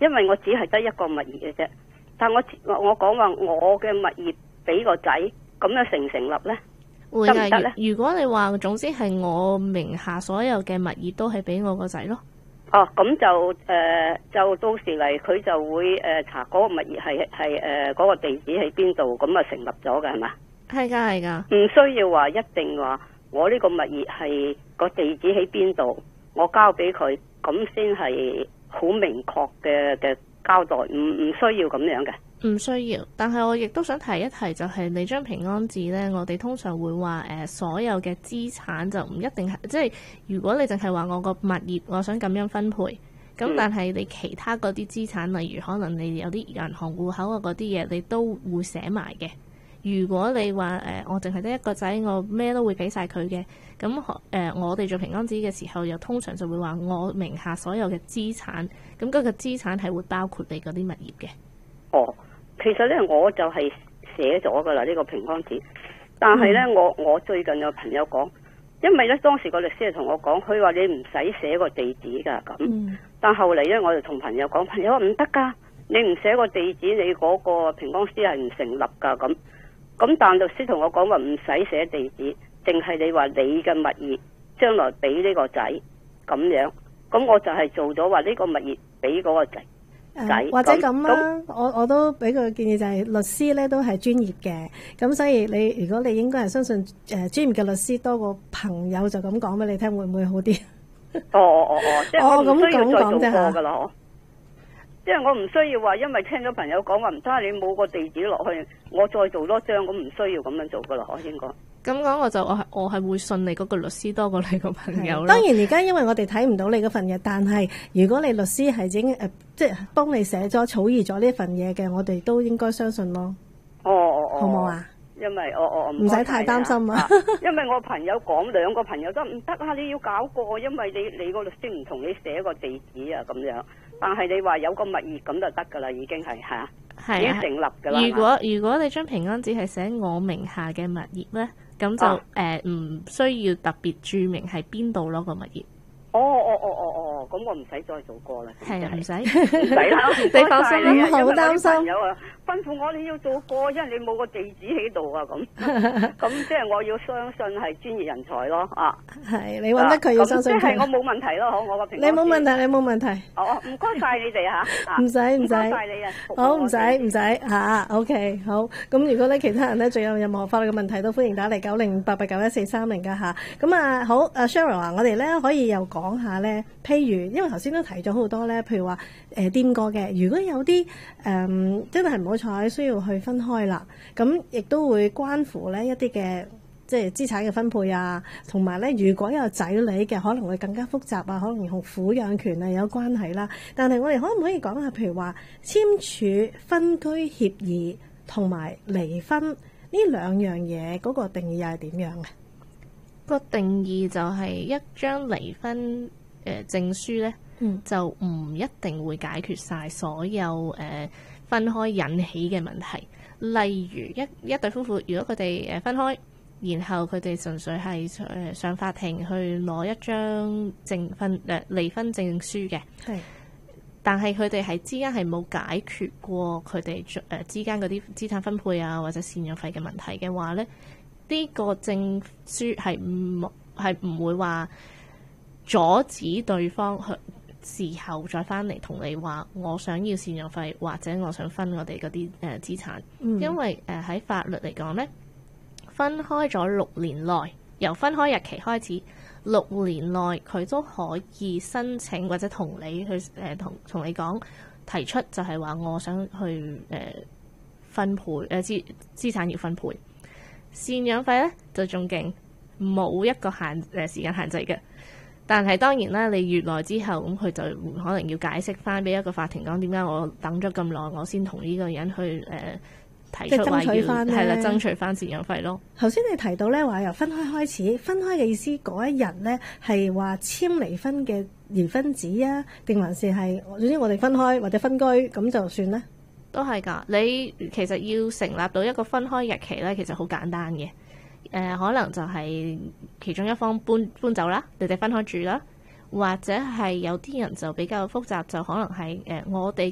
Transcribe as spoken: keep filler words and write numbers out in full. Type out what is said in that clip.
因為我只係得一個物業嘅啫。但我我講話我嘅物業俾個仔，咁樣成唔成立呢？ 會得唔得呢？ 如如果你話總之係我名下所有嘅物業都係俾我個仔咯。 哦，咁就誒、呃、就到時嚟佢就會誒、呃、查嗰個物業係係誒嗰個地址喺邊度，咁啊成立咗㗎係嘛？ 係㗎係㗎， 唔需要話一定話我呢個物業係個地址喺邊度，我交俾佢，咁先係好明確嘅嘅交代，唔唔需要咁樣嘅。 唔需要。但係我亦都想提一提，就係你張平安紙呢，我哋通常會話誒、呃、所有嘅資產就唔一定係，即係如果你淨係話我個物業，我想咁樣分配，咁、嗯、但係你其他嗰啲資產，例如可能你有啲銀行戶口啊嗰啲嘢，你都會寫埋嘅。如果你話誒、呃、我淨係得一個仔，我咩都會俾晒佢嘅，咁誒、呃、我哋做平安紙嘅時候，又通常就會話我名下所有嘅資產，咁嗰個資產係會包括你嗰啲物業嘅。 哦。其實咧，我就係寫咗噶啦呢個平安紙，但係咧、嗯，我我最近有朋友講，因為咧當時個律師係同我講，佢話你唔使寫個地址噶咁、嗯，但後嚟咧我就同朋友講，朋友話唔得噶，你唔寫個地址，你嗰個平安紙係唔成立噶咁，咁但律師同我講話唔使寫地址，淨係你話你嘅物業將來俾呢個仔咁樣，咁我就係做咗話呢個物業俾嗰個仔。 Uh, 或者咁啊，我我都俾個建議就係、是、律師咧都係專業嘅，咁所以你如果你應該係相信誒、呃、專業嘅律師多過朋友就咁講俾你聽，會唔會好啲？ 哦哦哦哦，即係我唔需要再做過噶啦，即係我唔需要話，因為聽咗朋友講話唔得，你冇個地址落去，我再做多張，咁唔需要咁樣做噶啦，我應該。 咁講我就我係我係會信你嗰個律師多過你個朋友咯。 當然而家因為我哋睇唔到你嗰份嘢，但係如果你律師係已經誒即係幫你寫咗草擬咗呢份嘢嘅，我哋都應該相信咯。 哦哦哦， 好冇啊？ 因為我我唔使太擔心啊。 因為我朋友講兩個朋友都唔得啊，你要搞過，因為你你個律師唔同你寫個地址啊咁樣。但係你話有個物業咁就得噶啦，已經係吓， 係已經成立噶啦。 如果如果你張平安紙係寫我名下嘅物業咧？咁就誒唔、啊呃、需要特別註明係邊度咯個物業。 哦哦哦哦哦，咁我唔使再做過啦。 係啊，唔使唔使啦， 你放心啦， 好擔心。 朋友啊，吩咐我你要做過，因為你冇個地址喺度啊，咁咁即係我要相信係專業人才咯啊。 係你揾得佢要相信佢。 即係我冇問題咯，我個平安紙。 你冇問題，你冇問題。 哦，唔該晒你哋嚇。 唔使唔使。唔該晒你啊。 好，唔使唔使嚇。OK，好。咁如果咧其他人咧仲有任何法律嘅問題，都歡迎打嚟九零八八九一四三零㗎嚇。咁啊好，阿 Cheryl 啊，我哋咧可以又講下咧，譬如因為頭先都提咗好多咧，譬如話誒掂過嘅，如果有啲誒、嗯、真係唔好彩需要去分開啦，咁亦都會關乎咧一啲嘅即係資產嘅分配啊，同埋咧如果有仔女嘅可能會更加複雜啊，可能同撫養權啊有關係啦。但係我哋可唔可以講下，譬如話簽署分居協議同埋離婚呢兩樣嘢嗰個定義又係點樣嘅？ 個定義就係一張離婚誒、呃、證書咧、嗯，就唔一定會解決晒所有誒、呃、分開引起嘅問題。例如一一對夫婦，如果佢哋誒分開，然後佢哋純粹係誒上法庭去攞一張證婚誒離婚證書嘅，係，但係佢哋係之間係冇解決過佢哋誒之間嗰啲資產分配啊或者贍養費嘅問題嘅話咧。呢、這個證書係唔係唔會話阻止對方去事後再翻嚟同你話我想要贍養費或者我想分我哋嗰啲誒資產，嗯、因為誒喺、呃、法律嚟講咧，分開咗六年內，由分開日期開始，六年內佢都可以申請或者同你去誒同同你講提出，就係話我想去誒、呃、分配誒資資產要分配。贍養費咧就仲勁，冇一個限誒、呃、時間限制嘅。但係當然啦，你越耐之後，咁佢就可能要解釋翻俾一個法庭講點解我等咗咁耐，我先同呢個人去誒、呃、提出話要係啦，爭取翻贍養費咯。 頭先你提到咧話由分開開始，分開嘅意思嗰一日咧係話簽離婚嘅離婚紙啊，定還是係總之我哋分開或者分居咁就算咧？ 都係㗎，你其實要成立到一個分開日期咧，其實好簡單嘅。誒、呃，可能就係其中一方搬搬走啦，你哋分開住啦，或者係有啲人就比較複雜，就可能係誒、呃、我哋